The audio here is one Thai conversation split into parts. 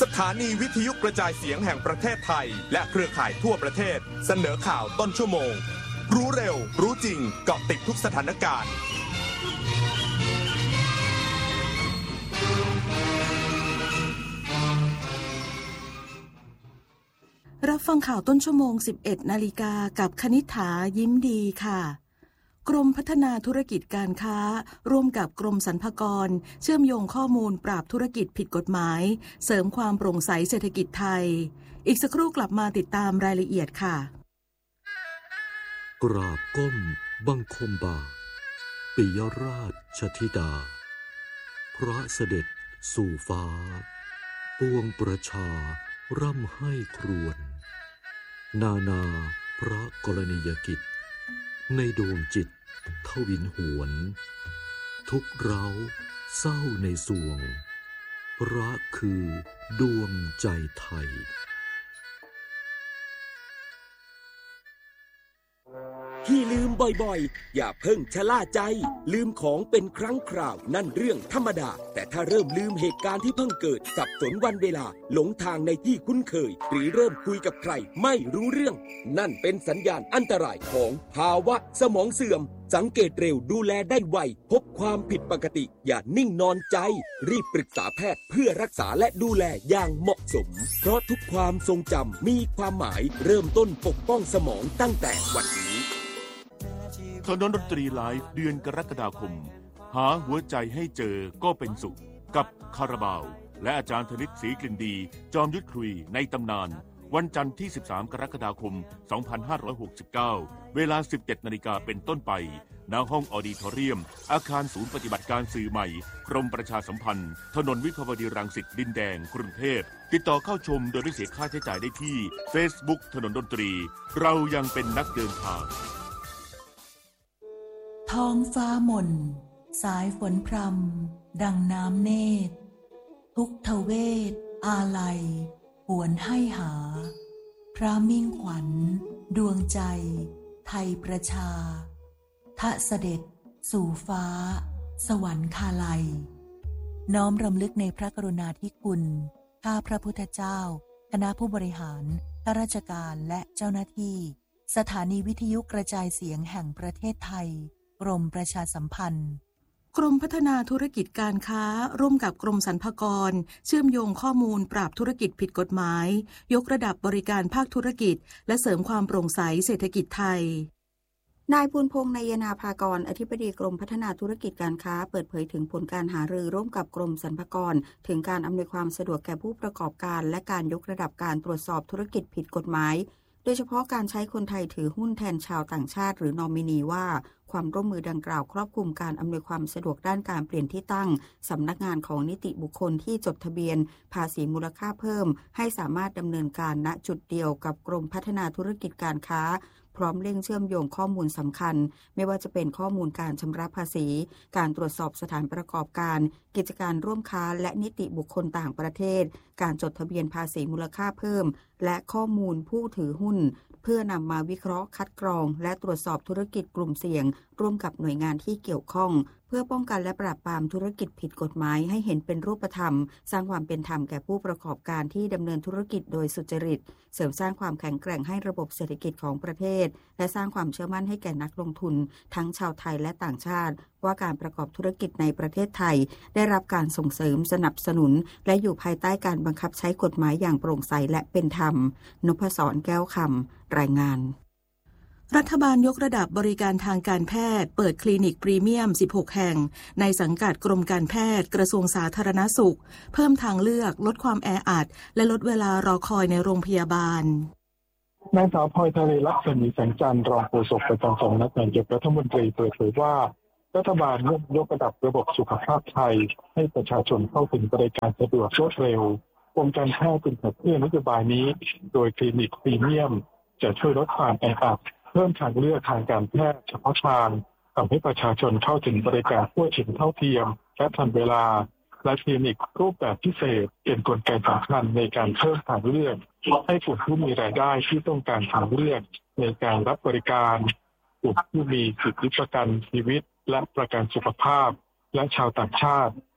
สถานีวิทยุกระจายเสียงแห่งประเทศไทยและเครือข่ายทั่วประเทศเสนอข่าวต้นชั่วโมงรู้เร็วรู้จริงเกาะติดทุกสถานการณ์รับฟังข่าวต้นชั่วโมง 11 นาฬิกากับคณิษฐายิ้มดีค่ะกรมพัฒนาธุรกิจการค้าร่วมกับกรมสรรพากรเชื่อมโยงข้อมูลปราบธุรกิจผิดกฎหมายเสริมความโปร่งใสเศรษฐกิจไทยอีกสักครู่กลับมาติดตามรายละเอียดค่ะกราบก้มบังคมบาทปิยราชธิดาพระเสด็จสู่ฟ้าปวงประชาร่ำให้ครวญนานาพระกรณียกิจในดวงจิตทวินหวนทุกเร้าเศร้าในสวงพระคือดวงใจไทยที่ลืมบ่อยๆอย่าเพิ่งชะล่าใจลืมของเป็นครั้งคราวนั่นเรื่องธรรมดาแต่ถ้าเริ่มลืมเหตุการณ์ที่เพิ่งเกิดสับสนวันเวลาหลงทางในที่คุ้นเคยหรือเริ่มคุยกับใครไม่รู้เรื่องนั่นเป็นสัญญาณอันตรายของภาวะสมองเสื่อมสังเกตเร็วดูแลได้ไวพบความผิดปกติอย่านิ่งนอนใจรีบปรึกษาแพทย์เพื่อรักษาและดูแลอย่างเหมาะสมเพราะทุกความทรงจำมีความหมายเริ่มต้นปกป้องสมองตั้งแต่วันนี้ถนนดนตรีไลฟ์เดือนกรกฎาคมหาหัวใจให้เจอก็เป็นสุขกับคาราบาวและอาจารย์ธนิตศรีกลิ่นดีจอมยุทธคุยในตำนานวันจันทร์ที่13กรกฎาคม2569เวลา 17 นาฬิกาเป็นต้นไปณห้องออดิทอเรียมอาคารศูนย์ปฏิบัติการสื่อใหม่กรมประชาสัมพันธ์ถนนวิภาวดีรังสิตดินแดงกรุงเทพติดต่อเข้าชมโดยไม่เสียค่าใช้จ่ายได้ที่ Facebook ถนนดนตรีเรายังเป็นนักเดินทางท้องฟ้าหม่นสายฝนพรำดังน้ำเนตรทุกทเวทอาลัยหวนให้หาพระมิ่งขวัญดวงใจไทยประชาทะเสด็จสู่ฟ้าสวรรคาลัยน้อมรำลึกในพระกรุณาธิคุณข้าพระพุทธเจ้าคณะผู้บริหารข้าราชการและเจ้าหน้าที่สถานีวิทยุกระจายเสียงแห่งประเทศไทยกรมประชาสัมพันธ์กรมพัฒนาธุรกิจการค้าร่วมกับกรมสรรพากรเชื่อมโยงข้อมูลปราบธุรกิจผิดกฎหมายยกระดับบริการภาคธุรกิจและเสริมความโปร่งใสเศรษฐกิจไทยนายภูลพงษ์ นายนาภากรอธิบดีกรมพัฒนาธุรกิจการค้าเปิดเผยถึงผลการหารือร่วมกับกรมสรรพากรถึงการอำนวยความสะดวกแก่ผู้ประกอบการและการยกระดับการตรวจสอบธุรกิจผิดกฎหมายโดยเฉพาะการใช้คนไทยถือหุ้นแทนชาวต่างชาติหรือนอมินีว่าความร่วมมือดังกล่าวครอบคลุมการอำนวยความสะดวกด้านการเปลี่ยนที่ตั้งสำนักงานของนิติบุคคลที่จดทะเบียนภาษีมูลค่าเพิ่มให้สามารถดำเนินการณจุดเดียวกับกรมพัฒนาธุรกิจการค้าพร้อมเร่งเชื่อมโยงข้อมูลสำคัญไม่ว่าจะเป็นข้อมูลการชำระภาษีการตรวจสอบสถานประกอบการกิจการร่วมค้าและนิติบุคคลต่างประเทศการจดทะเบียนภาษีมูลค่าเพิ่มและข้อมูลผู้ถือหุ้นเพื่อนำมาวิเคราะห์คัดกรองและตรวจสอบธุรกิจกลุ่มเสี่ยงร่วมกับหน่วยงานที่เกี่ยวข้องเพื่อป้องกันและปราบปรามธุรกิจผิดกฎหมายให้เห็นเป็นรูปธรรมสร้างความเป็นธรรมแก่ผู้ประกอบการที่ดำเนินธุรกิจโดยสุจริตเสริมสร้างความแข็งแกร่งให้ระบบเศรษฐกิจของประเทศและสร้างความเชื่อมั่นให้แก่นักลงทุนทั้งชาวไทยและต่างชาติว่าการประกอบธุรกิจในประเทศไทยได้รับการส่งเสริมสนับสนุนและอยู่ภายใต้การบังคับใช้กฎหมายอย่างโปร่งใสและเป็นธรรมนพศร แก้วคำรายงานรัฐบาลยกระดับบริการทางการแพทย์เปิดคลินิกพรีเมียม16แห่งในสังกัดกรมการแพทย์กระทรวงสาธารณสุขเพิ่มทางเลือกลดความแออัดและลดเวลารอคอยในโรงพยาบาลนางสาวพลอยทะเลลักษณีแสงจันทร์รองโฆษกประจำสำนักนายกรัฐมนตรีเปิดเผยว่ารัฐบาลยกระดับระบบสุขภาพไทยให้ประชาชนเข้าถึงบริการสะดวกรวดเร็วกรมการแพทย์จึงขับเคลื่อนนโยบายนี้โดยคลินิกพรีเมียมจะช่วยลดความแออัดเพิ่มทางเลือกทางการแพทย์เฉพาะทางทำให้ประชาชนเข้าถึงบริการทั่วถึงเท่าเทียมและทันเวลาและคลินิกรูปแบบพิเศษเป็นกลไกสำคัญในการเพิ่มทางเลือกให้กลุ่มผู้มีรายได้ที่ต้องการทางเลือกในการรับบริการกลุ่มผู้มีสิทธิประกันชีวิตและประกันสุขภาพและชาวต่างชาติ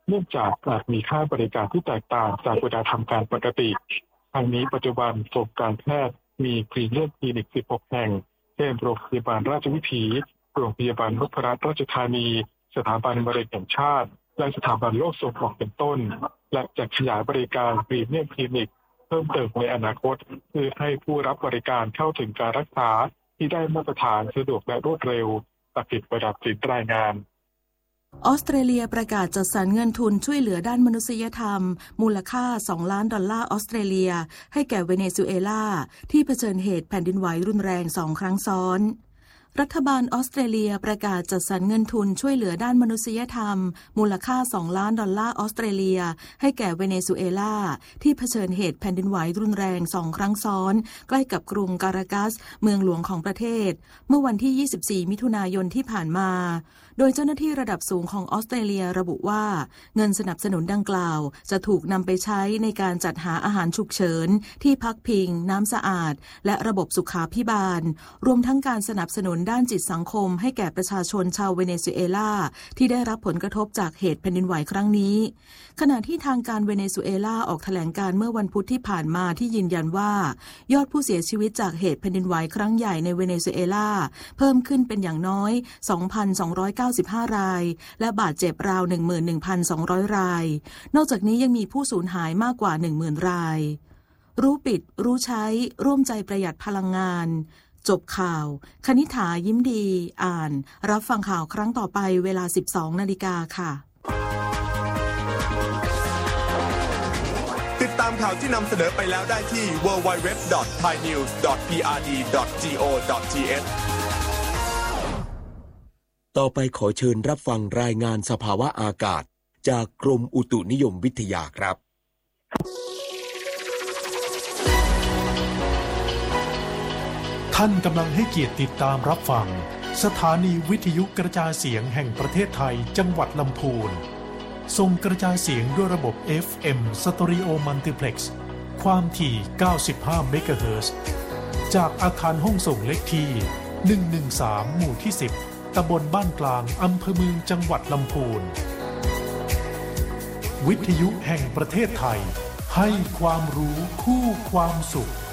เนื่องจากอาจมีค่าบริการที่แตกต่างจากเวลาทำการปกติทางนี้ปัจจุบันกรมการแพทย์มีพรีเมียมคลินิก 16 แห่งเช่นโรงพยาบาลราชวิถีโรงพยาบาลนพรัตน์ราชธานีสถาบันมะเร็งแห่งชาติและสถาบันโรคส่งออกเป็นต้นและจะขยายบริการพรีเมียมคลินิกเพิ่มเติมในอนาคตเพื่อให้ผู้รับบริการเข้าถึงการรักษาที่ได้มาตรฐานสะดวกและรวดเร็วตัดสิทธิ์ประดับสินรายงานออสเตรเลียประกาศจัดสรรเงินทุนช่วยเหลือด้านมนุษยธรรมมูลค่า$2 ล้านออสเตรเลียให้แก่เวเนซุเอลาที่เผชิญเหตุแผ่นดินไหวรุนแรง2 ครั้งซ้อนรัฐบาลออสเตรเลียประกาศจัดสรรเงินทุนช่วยเหลือด้านมนุษยธรรมมูลค่า$2 ล้านออสเตรเลียให้แก่เวเนซุเอลาที่เผชิญเหตุแผ่นดินไหวรุนแรง2 ครั้งซ้อนใกล้กับกรุงการากัสเมืองหลวงของประเทศเมื่อวันที่24 มิถุนายนที่ผ่านมาโดยเจ้าหน้าที่ระดับสูงของออสเตรเลียระบุว่าเงินสนับสนุนดังกล่าวจะถูกนำไปใช้ในการจัดหาอาหารฉุกเฉินที่พักพิงน้ำสะอาดและระบบสุขาภิบาลรวมทั้งการสนับสนุนด้านจิตสังคมให้แก่ประชาชนชาวเวเนซุเอลาที่ได้รับผลกระทบจากเหตุแผ่นดินไหวครั้งนี้ขณะที่ทางการเวเนซุเอลาออกแถลงการเมื่อวันพุธที่ผ่านมาที่ยืนยันว่ายอดผู้เสียชีวิตจากเหตุแผ่นดินไหวครั้งใหญ่ในเวเนซุเอลาเพิ่มขึ้นเป็นอย่างน้อย 2,295 รายและบาดเจ็บราว 11,200 รายนอกจากนี้ยังมีผู้สูญหายมากกว่า 10,000 รายรู้ปิดรู้ใช้ร่วมใจประหยัดพลังงานจบข่าวคณิษฐายิ้มดีอ่านรับฟังข่าวครั้งต่อไปเวลา 12 นาฬิกาค่ะติดตามข่าวที่นำเสนอไปแล้วได้ที่ www.thainews.prd.go.th ต่อไปขอเชิญรับฟังรายงานสภาวะอากาศจากกรมอุตุนิยมวิทยาครับท่านกำลังให้เกียรติติดตามรับฟังสถานีวิทยุกระจายเสียงแห่งประเทศไทยจังหวัดลำพูนส่งกระจายเสียงด้วยระบบ FM Stereo Multiplex ความถี่95 เมกะเฮิรตซ์จากอาคารห้องส่งเลขที่113หมู่ที่10ตำบลบ้านกลางอำเภอเมืองจังหวัดลำพูนวิทยุแห่งประเทศไทยให้ความรู้คู่ความสุข